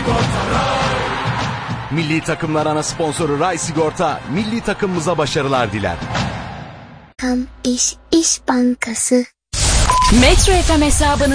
Milli takımlar ana sponsoru Ray Sigorta, milli takımımıza başarılar diler. Tam İş Bankası. Metro FM hesabını